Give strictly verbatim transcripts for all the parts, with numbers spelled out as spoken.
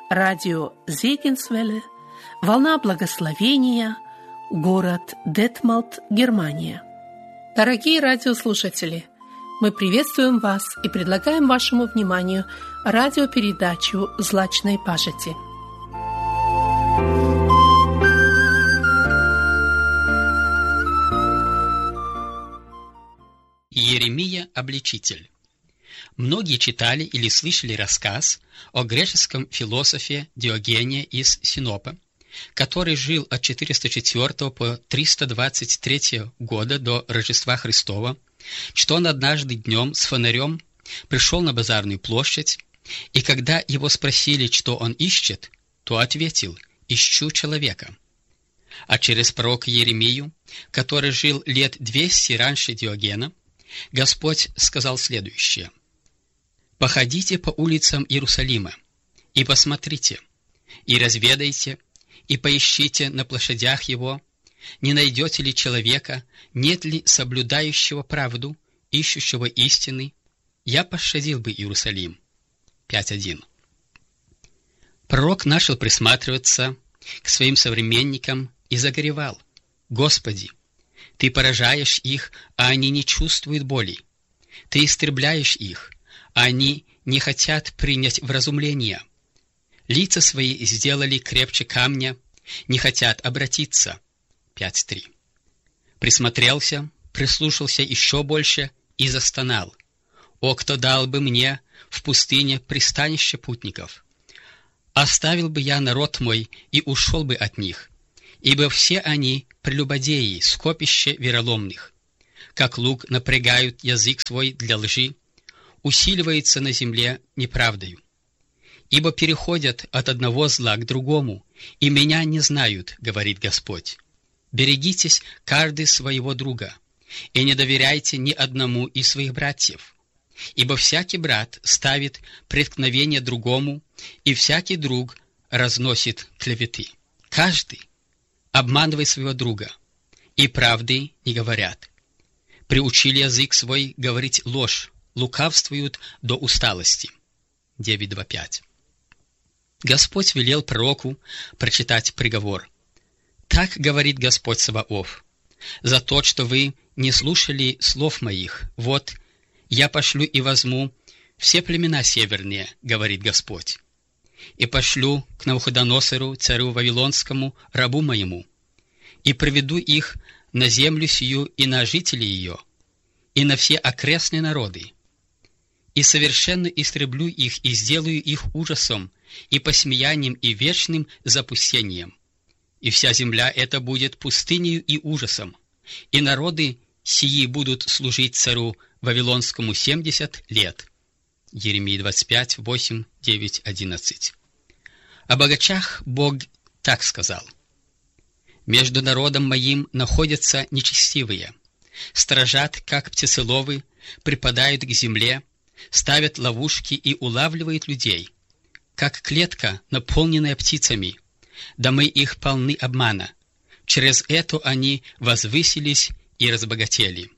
радио Зегенсвелле, волна благословения, город Детмалт, Германия. Дорогие радиослушатели, мы приветствуем вас и предлагаем вашему вниманию радиопередачу «Злачной пажити». Иеремия Обличитель. Многие читали или слышали рассказ о греческом философе Диогене из Синопа, который жил от четыреста четвёртого по триста двадцать третьего года до Рождества Христова, что он однажды днем с фонарем пришел на базарную площадь, и когда его спросили, что он ищет, то ответил: «Ищу человека». А через пророка Иеремию, который жил лет двести раньше Диогена, Господь сказал следующее: «Походите по улицам Иерусалима, и посмотрите, и разведайте, и поищите на площадях его, не найдете ли человека, нет ли соблюдающего правду, ищущего истины, я пощадил бы Иерусалим». пять один. Пророк начал присматриваться к своим современникам и загоревал: «Господи, Ты поражаешь их, а они не чувствуют боли. Ты истребляешь их, а они не хотят принять вразумление. Лица свои сделали крепче камня, не хотят обратиться». пять три. Присмотрелся, прислушался еще больше и застонал: «О, кто дал бы мне в пустыне пристанище путников! Оставил бы я народ мой и ушел бы от них, ибо все они прелюбодеи, скопище вероломных. Как лук напрягают язык свой для лжи, усиливается на земле неправдою. Ибо переходят от одного зла к другому, и меня не знают, говорит Господь. Берегитесь каждый своего друга, и не доверяйте ни одному из своих братьев. Ибо всякий брат ставит преткновение другому, и всякий друг разносит клеветы. Каждый обманывает своего друга, и правды не говорят. Приучили язык свой говорить ложь, лукавствуют до усталости». девять два пять. Господь велел пророку прочитать приговор. «Так говорит Господь Саваоф: за то, что вы не слушали слов моих, вот, я пошлю и возьму все племена северные, говорит Господь, и пошлю к Навуходоносору, царю Вавилонскому, рабу моему, и приведу их на землю сию и на жителей ее, и на все окрестные народы, и совершенно истреблю их и сделаю их ужасом и посмеянием и вечным запустением. И вся земля эта будет пустынею и ужасом, и народы сии будут служить царю Вавилонскому семьдесят лет». Иеремия двадцать пять, восемь, девять, одиннадцать. О богачах Бог так сказал: «Между народом моим находятся нечестивые, сторожат, как птицеловы, припадают к земле, ставят ловушки и улавливают людей, как клетка, наполненная птицами. Домы их полны обмана. Через это они возвысились и разбогатели».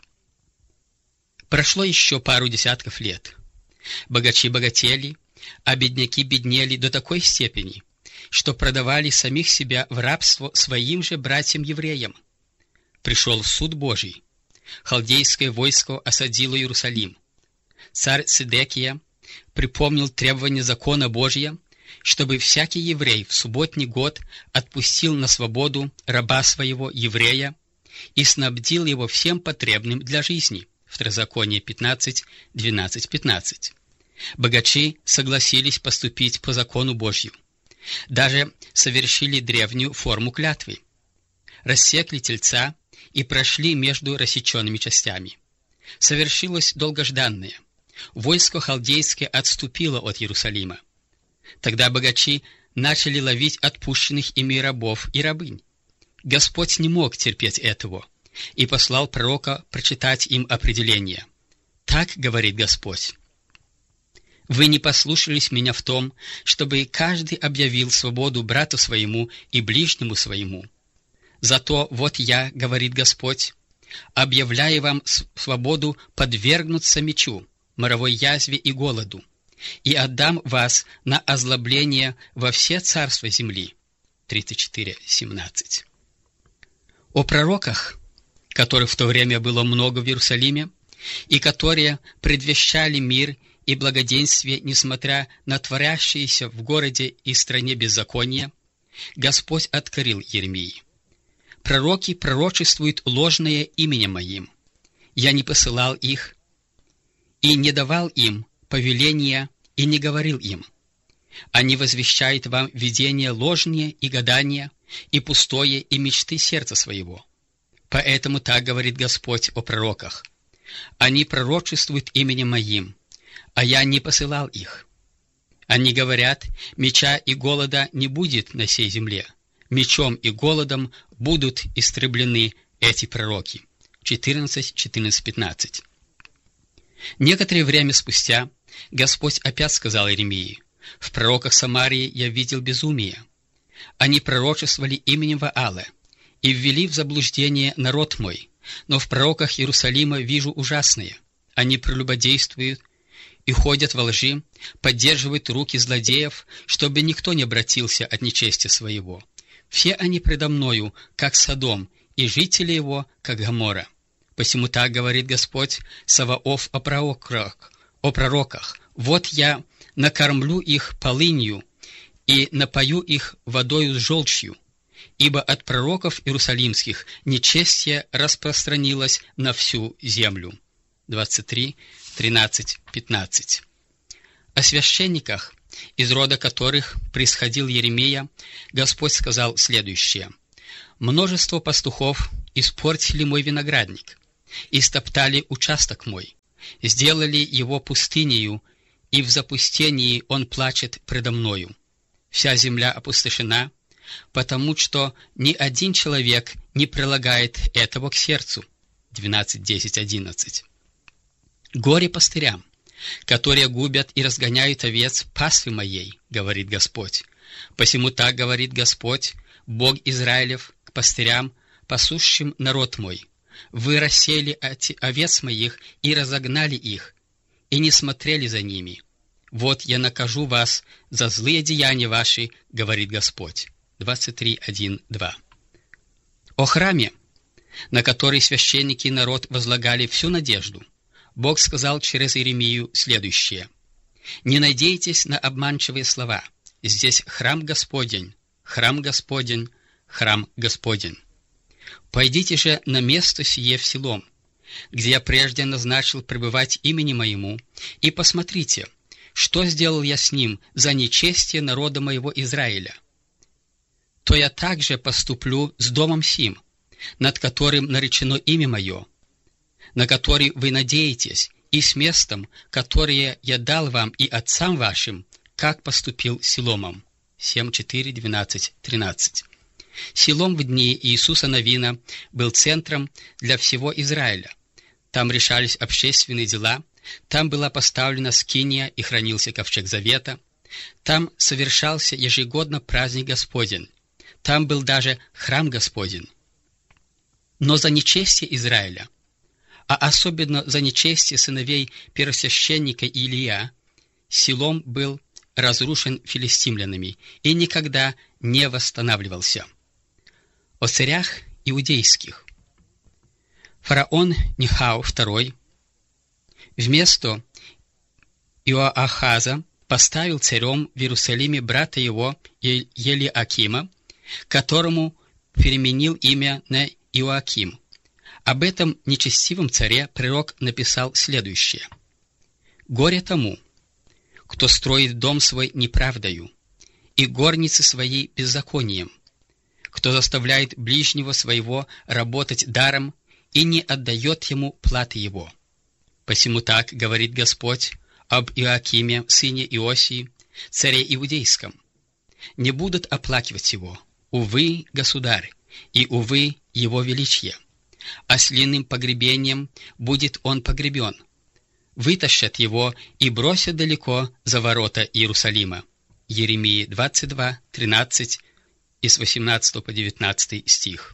Прошло еще пару десятков лет. Богачи богатели, а бедняки беднели до такой степени, что продавали самих себя в рабство своим же братьям-евреям. Пришел суд Божий. Халдейское войско осадило Иерусалим. Царь Седекия припомнил требования закона Божия, чтобы всякий еврей в субботний год отпустил на свободу раба своего, еврея, и снабдил его всем потребным для жизни. Второзаконие пятнадцать, двенадцать, пятнадцать. Богачи согласились поступить по закону Божью. Даже совершили древнюю форму клятвы. Рассекли тельца и прошли между рассеченными частями. Совершилось долгожданное. Войско халдейское отступило от Иерусалима. Тогда богачи начали ловить отпущенных ими рабов и рабынь. Господь не мог терпеть этого и послал пророка прочитать им определение. «Так говорит Господь: вы не послушались меня в том, чтобы каждый объявил свободу брату своему и ближнему своему. Зато вот я, говорит Господь, объявляю вам свободу подвергнуться мечу, моровой язве и голоду, и отдам вас на озлобление во все царства земли». тридцать четыре семнадцать. О пророках, которых в то время было много в Иерусалиме, и которые предвещали мир и благоденствие, несмотря на творящиеся в городе и стране беззаконие, Господь открыл Иеремии: «Пророки пророчествуют ложное именем Моим. Я не посылал их, и не давал им повеления, и не говорил им. Они возвещают вам видения ложные и гадания, и пустое, и мечты сердца своего. Поэтому так говорит Господь о пророках: они пророчествуют именем Моим, а я не посылал их. Они говорят: меча и голода не будет на сей земле. Мечом и голодом будут истреблены эти пророки». четырнадцать четырнадцать пятнадцать. Некоторое время спустя Господь опять сказал Иеремии: «В пророках Самарии я видел безумие. Они пророчествовали именем Ваала и ввели в заблуждение народ мой, но в пророках Иерусалима вижу ужасное. Они прелюбодействуют и ходят во лжи, поддерживают руки злодеев, чтобы никто не обратился от нечестия своего. Все они предо мною, как Содом, и жители его, как Гоморра. Посему так говорит Господь Саваоф о пророках, о пророках: вот я накормлю их полынью и напою их водою с желчью, ибо от пророков иерусалимских нечестие распространилось на всю землю». двадцать три тринадцать пятнадцать. О священниках, из рода которых происходил Иеремия, Господь сказал следующее: «Множество пастухов испортили мой виноградник, истоптали участок мой, сделали его пустынею, и в запустении он плачет предо мною. Вся земля опустошена, потому что ни один человек не прилагает этого к сердцу». двенадцать десять одиннадцать. «Горе пастырям, которые губят и разгоняют овец паствы моей, говорит Господь. Посему так говорит Господь, Бог Израилев, к пастырям, пасущим народ мой: вы рассеяли овец моих и разогнали их, и не смотрели за ними. Вот я накажу вас за злые деяния ваши, говорит Господь». двадцать три один два. О храме, на который священники и народ возлагали всю надежду, Бог сказал через Иеремию следующее: «Не надейтесь на обманчивые слова. Здесь храм Господень, храм Господень, храм Господень. Пойдите же на место сие в Силом, где я прежде назначил пребывать имени моему, и посмотрите, что сделал я с ним за нечестие народа моего Израиля. То я также поступлю с домом сим, над которым наречено имя мое, на который вы надеетесь, и с местом, которое я дал вам и отцам вашим, как поступил с Силомом». семь четыре двенадцать тринадцать. Силом в дни Иисуса Навина был центром для всего Израиля. Там решались общественные дела, там была поставлена скиния и хранился ковчег завета, там совершался ежегодно праздник Господень, там был даже храм Господень. Но за нечестие Израиля, а особенно за нечестие сыновей первосвященника Илия, Силом был разрушен филистимлянами и никогда не восстанавливался. О царях иудейских. Фараон Нехау второй вместо Иоахаза поставил царем в Иерусалиме брата его Елиакима, которому переменил имя на Иоаким. Об этом нечестивом царе пророк написал следующее: «Горе тому, кто строит дом свой неправдою, и горницы свои беззаконием, кто заставляет ближнего своего работать даром и не отдает ему платы его. Посему так говорит Господь об Иоакиме, сыне Иосии, царе иудейском: не будут оплакивать его, увы, государь, и увы, его величие. Ослиным погребением будет он погребен. Вытащат его и бросят далеко за ворота Иерусалима». Иеремии двадцать два тринадцать и с восемнадцатого по девятнадцатый стих.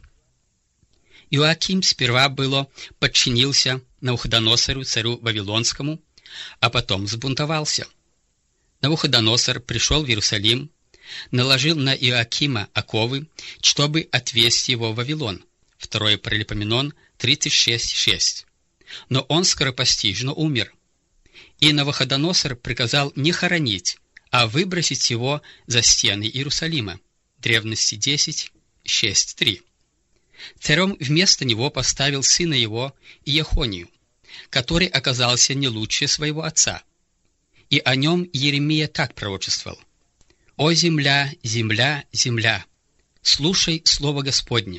Иоаким сперва было подчинился Навуходоносору, царю Вавилонскому, а потом взбунтовался. Навуходоносор пришел в Иерусалим, наложил на Иоакима оковы, чтобы отвезти его в Вавилон. Второе Паралипоменон тридцать шесть шесть. Но он скоропостижно умер. И Навуходоносор приказал не хоронить, а выбросить его за стены Иерусалима. Древности десять шесть три. Царем вместо него поставил сына его Иехонию, который оказался не лучше своего отца. И о нем Иеремия так пророчествовал: «О земля, земля, земля, слушай слово Господне.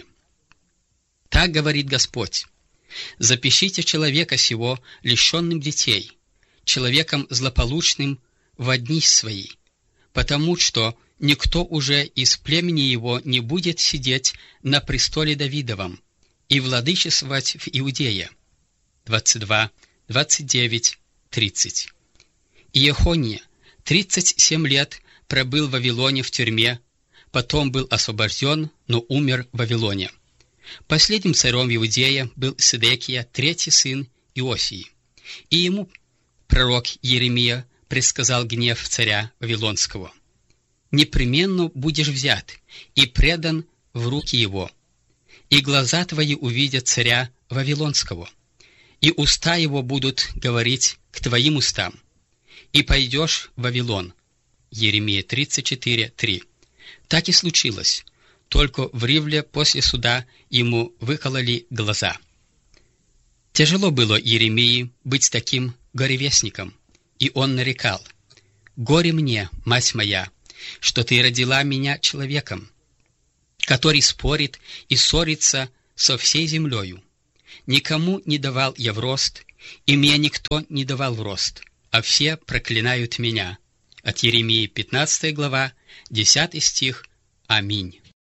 Так говорит Господь: запишите человека сего, лишенным детей, человеком злополучным в дни свои, потому что никто уже из племени его не будет сидеть на престоле Давидовом и владычествовать в Иудее». двадцать два, двадцать девять, тридцать. Иехония тридцать семь лет пробыл в Вавилоне в тюрьме, потом был освобожден, но умер в Вавилоне. Последним царем в Иудее был Седекия, третий сын Иосии. И ему пророк Иеремия предсказал гнев царя Вавилонского: «Непременно будешь взят и предан в руки его, и глаза твои увидят царя Вавилонского, и уста его будут говорить к твоим устам, и пойдешь в Вавилон». Иеремия тридцать четыре три. Так и случилось, только в Ривле после суда ему выкололи глаза. Тяжело было Иеремии быть таким горевестником, и он нарекал: «Горе мне, мать моя, что ты родила меня человеком, который спорит и ссорится со всей землею. Никому не давал я в рост, и мне никто не давал в рост, а все проклинают меня». От Иеремии пятнадцатая глава, десятый стих. Аминь.